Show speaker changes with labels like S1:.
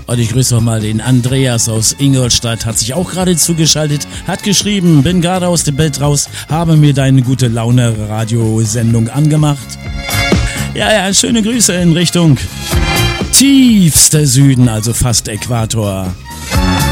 S1: Und ich grüße nochmal den Andreas aus Ingolstadt, hat sich auch gerade zugeschaltet, hat geschrieben, bin gerade aus dem Bett raus, habe mir deine gute Laune-Radiosendung angemacht. Ja, schöne Grüße in Richtung tiefster Süden, also fast Äquator.